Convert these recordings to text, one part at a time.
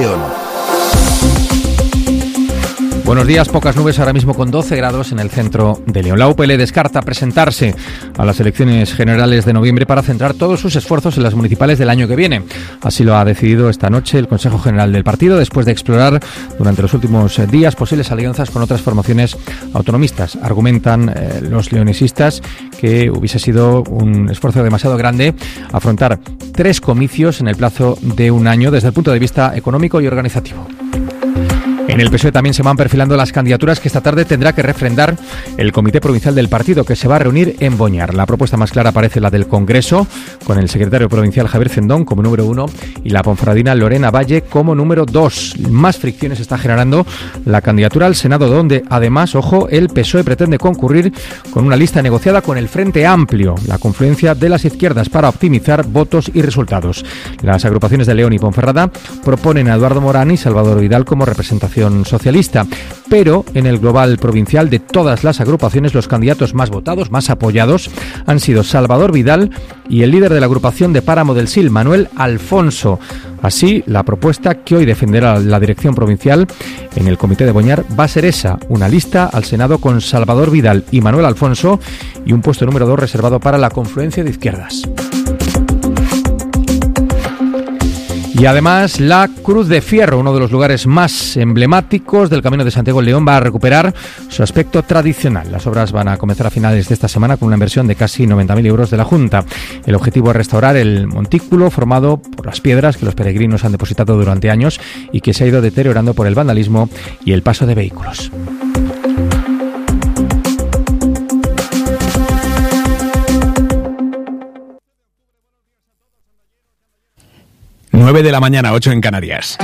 León. Buenos días, pocas nubes ahora mismo con 12 grados en el centro de León. La UPL descarta presentarse a las elecciones generales de noviembre para centrar todos sus esfuerzos en las municipales del año que viene. Así lo ha decidido esta noche el Consejo General del partido, después de explorar durante los últimos días posibles alianzas con otras formaciones autonomistas. Argumentan los leonesistas que hubiese sido un esfuerzo demasiado grande afrontar 3 comicios en el plazo de un año desde el punto de vista económico y organizativo. En el PSOE también se van perfilando las candidaturas que esta tarde tendrá que refrendar el Comité Provincial del partido, que se va a reunir en Boñar. La propuesta más clara parece la del Congreso, con el secretario provincial Javier Cendón como número 1 y la ponferradina Lorena Valle como número 2. Más fricciones está generando la candidatura al Senado, donde además, ojo, el PSOE pretende concurrir con una lista negociada con el Frente Amplio, la confluencia de las izquierdas para optimizar votos y resultados. Las agrupaciones de León y Ponferrada proponen a Eduardo Morán y Salvador Vidal como representación socialista, pero en el global provincial de todas las agrupaciones los candidatos más votados, más apoyados, han sido Salvador Vidal y el líder de la agrupación de Páramo del Sil, Manuel Alfonso. Así, la propuesta que hoy defenderá la dirección provincial en el Comité de Boñar va a ser esa, una lista al Senado con Salvador Vidal y Manuel Alfonso y un puesto número 2 reservado para la confluencia de izquierdas. Y además, la Cruz de Fierro, uno de los lugares más emblemáticos del Camino de Santiago en León, va a recuperar su aspecto tradicional. Las obras van a comenzar a finales de esta semana con una inversión de casi 90.000 euros de la Junta. El objetivo es restaurar el montículo formado por las piedras que los peregrinos han depositado durante años y que se ha ido deteriorando por el vandalismo y el paso de vehículos. 9 de la mañana, 8 en Canarias.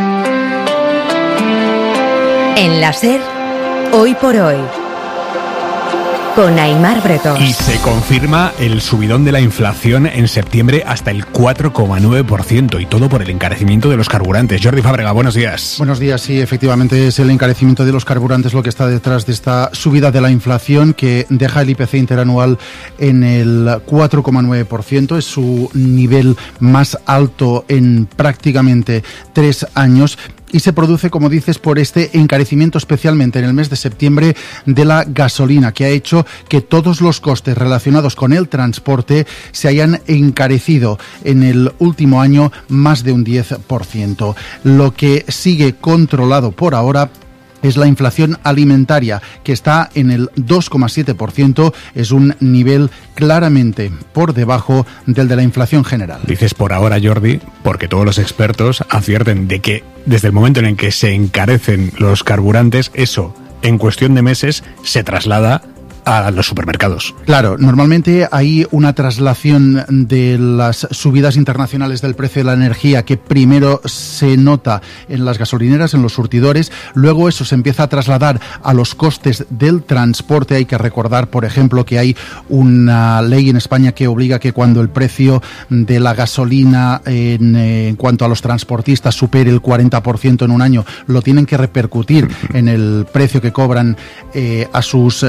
En la SER, hoy por hoy, con Aimar Bretón. Y se confirma el subidón de la inflación en septiembre hasta el 4,9%, y todo por el encarecimiento de los carburantes. Jordi Fábrega, buenos días. Buenos días, sí, efectivamente es el encarecimiento de los carburantes lo que está detrás de esta subida de la inflación, que deja el IPC interanual en el 4,9%, es su nivel más alto en prácticamente 3 años. Y se produce, como dices, por este encarecimiento, especialmente en el mes de septiembre, de la gasolina, que ha hecho que todos los costes relacionados con el transporte se hayan encarecido en el último año más de un 10%. Lo que sigue controlado por ahora es la inflación alimentaria, que está en el 2,7%, es un nivel claramente por debajo del de la inflación general. Dices por ahora, Jordi, porque todos los expertos advierten de que desde el momento en el que se encarecen los carburantes, eso en cuestión de meses se traslada a los supermercados. Claro, normalmente hay una traslación de las subidas internacionales del precio de la energía que primero se nota en las gasolineras, en los surtidores, luego eso se empieza a trasladar a los costes del transporte. Hay que recordar, por ejemplo, que hay una ley en España que obliga que cuando el precio de la gasolina en cuanto a los transportistas supere el 40% en un año, lo tienen que repercutir en el precio que cobran a sus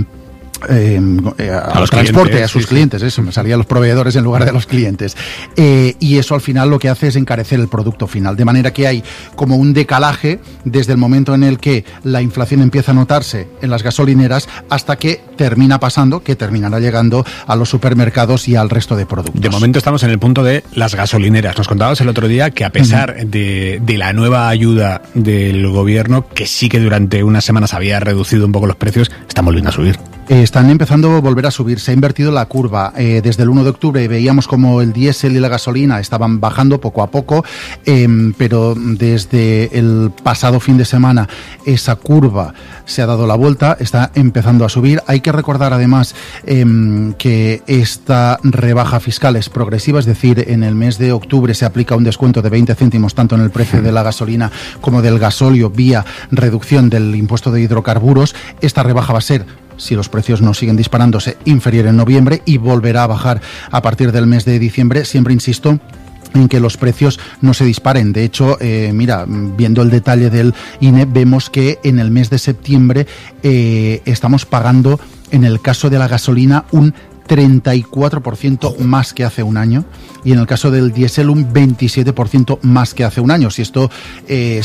a los transporte, clientes, a sus clientes, eso, me salían los proveedores en lugar de los clientes. Y eso al final lo que hace es encarecer el producto final, de manera que hay como un decalaje desde el momento en el que la inflación empieza a notarse en las gasolineras hasta que termina pasando, que terminará llegando a los supermercados y al resto de productos. De momento estamos en el punto de las gasolineras. Nos contabas el otro día que a pesar de la nueva ayuda del gobierno, que sí que durante unas semanas había reducido un poco los precios, están volviendo a subir. Están empezando a volver a subir, se ha invertido la curva. Desde el 1 de octubre veíamos como el diésel y la gasolina estaban bajando poco a poco, pero desde el pasado fin de semana esa curva se ha dado la vuelta, está empezando a subir. Hay que recordar además que esta rebaja fiscal es progresiva, es decir, en el mes de octubre se aplica un descuento de 20 céntimos tanto en el precio de la gasolina como del gasóleo vía reducción del impuesto de hidrocarburos. Esta rebaja va a ser, si los precios no siguen disparándose, inferior en noviembre y volverá a bajar a partir del mes de diciembre. Siempre insisto en que los precios no se disparen. De hecho, mira, viendo el detalle del INE, vemos que en el mes de septiembre estamos pagando, en el caso de la gasolina, un 34% más que hace un año, y en el caso del diésel un 27% más que hace un año. Si esto